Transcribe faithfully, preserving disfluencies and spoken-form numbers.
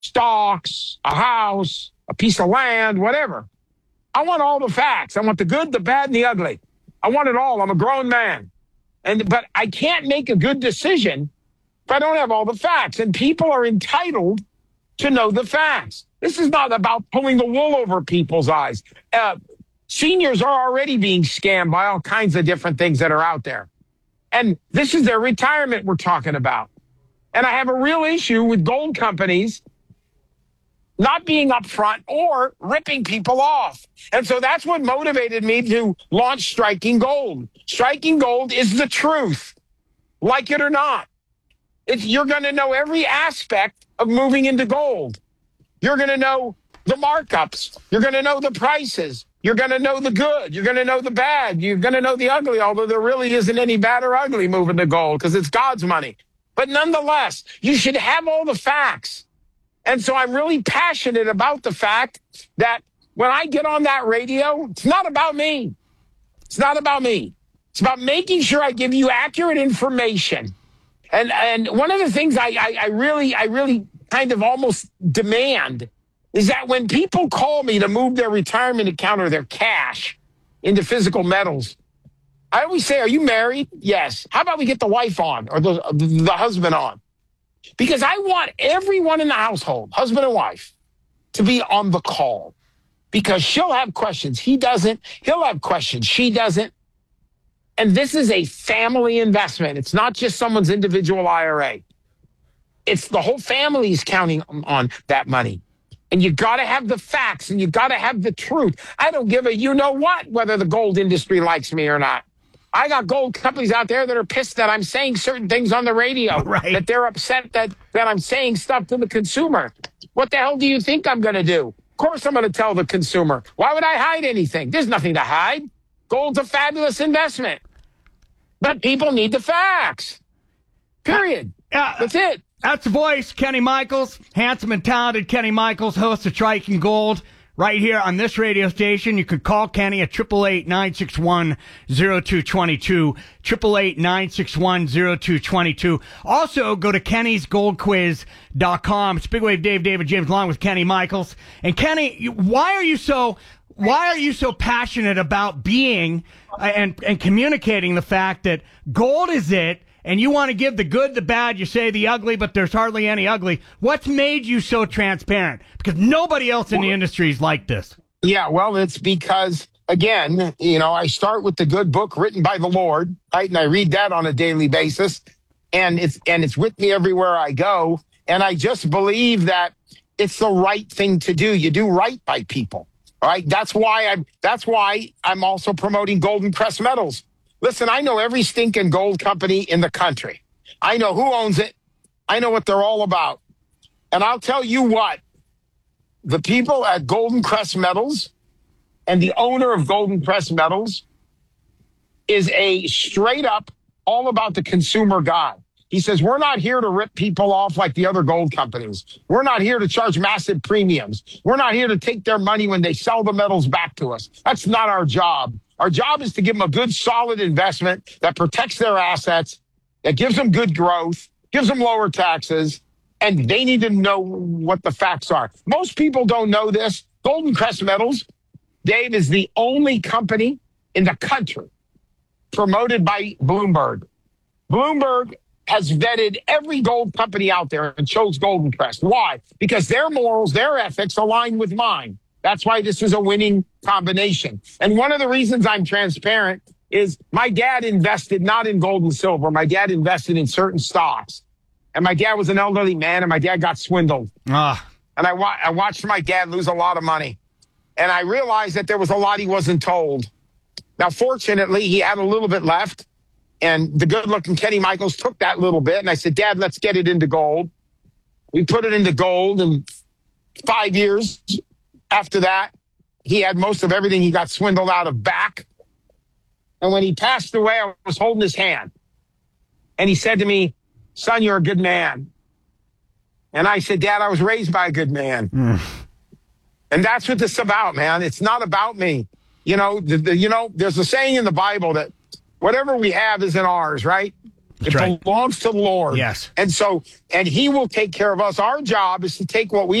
stocks, a house, a piece of land, whatever. I want all the facts. I want the good, the bad, and the ugly. I want it all. I'm a grown man. And but I can't make a good decision if I don't have all the facts. And people are entitled to know the facts. This is not about pulling the wool over people's eyes. Uh, seniors are already being scammed by all kinds of different things that are out there. And this is their retirement we're talking about. And I have a real issue with gold companies not being upfront or ripping people off. And so that's what motivated me to launch Striking Gold. Striking Gold is the truth, like it or not. It's, you're going to know every aspect of moving into gold. You're going to know the markups. You're going to know the prices. You're going to know the good. You're going to know the bad. You're going to know the ugly, although there really isn't any bad or ugly moving to gold because it's God's money. But nonetheless, you should have all the facts. And so I'm really passionate about the fact that when I get on that radio, it's not about me. It's not about me. It's about making sure I give you accurate information. And and one of the things I, I, I really, I really kind of almost demand is that when people call me to move their retirement account or their cash into physical metals, I always say, are you married? Yes. How about we get the wife on or the, the husband on? Because I want everyone in the household, husband and wife, to be on the call. Because she'll have questions. He doesn't. He'll have questions. She doesn't. And this is a family investment. It's not just someone's individual I R A. It's the whole family's counting on that money. And you got to have the facts and you got to have the truth. I don't give a you know what whether the gold industry likes me or not. I got gold companies out there that are pissed that I'm saying certain things on the radio, right. that they're upset that, that I'm saying stuff to the consumer. What the hell do you think I'm going to do? Of course I'm going to tell the consumer. Why would I hide anything? There's nothing to hide. Gold's a fabulous investment. But people need the facts. Period. Uh, That's it. That's the voice, Kenny Michaels, handsome and talented Kenny Michaels, host of Striking Gold. Right here on this radio station, you can call Kenny at eight eight eight, nine six one, zero two two two, eight eight eight, nine six one, zero two two two. Also, go to kennys gold quiz dot com. It's Big Wave Dave, David James, along with Kenny Michaels. And Kenny, you, why are you so why are you so passionate about being uh, and and communicating the fact that gold is it? And you want to give the good, the bad, you say the ugly, but there's hardly any ugly. What's made you so transparent? Because nobody else in the industry is like this. Yeah, well, it's because, again, you know, I start with the good book written by the Lord, right? And I read that on a daily basis. And it's and it's with me everywhere I go. And I just believe that it's the right thing to do. You do right by people, right? That's why I'm, that's why I'm also promoting Golden Crest Metals. Listen, I know every stinking gold company in the country. I know who owns it. I know what they're all about. And I'll tell you what, the people at Golden Crest Metals and the owner of Golden Crest Metals is a straight up all about the consumer guy. He says, we're not here to rip people off like the other gold companies. We're not here to charge massive premiums. We're not here to take their money when they sell the metals back to us. That's not our job. Our job is to give them a good, solid investment that protects their assets, that gives them good growth, gives them lower taxes, and they need to know what the facts are. Most people don't know this. Golden Crest Metals, Dave, is the only company in the country promoted by Bloomberg. Bloomberg has vetted every gold company out there and chose Golden Crest. Why? Because their morals, their ethics align with mine. That's why this is a winning combination. And one of the reasons I'm transparent is my dad invested not in gold and silver. My dad invested in certain stocks. And my dad was an elderly man, and my dad got swindled. Ah. And I, wa- I watched my dad lose a lot of money. And I realized that there was a lot he wasn't told. Now, fortunately, he had a little bit left. And the good-looking Kenny Michaels took that little bit. And I said, Dad, let's get it into gold. We put it into gold, and five years after that, he had most of everything he got swindled out of back. And when he passed away, I was holding his hand. And he said to me, son, you're a good man. And I said, Dad, I was raised by a good man. Mm. And that's what this is about, man. It's not about me. You know, the, the, you know, there's a saying in the Bible that whatever we have isn't ours, right? It right. belongs to the Lord. Yes. And so, and he will take care of us. Our job is to take what we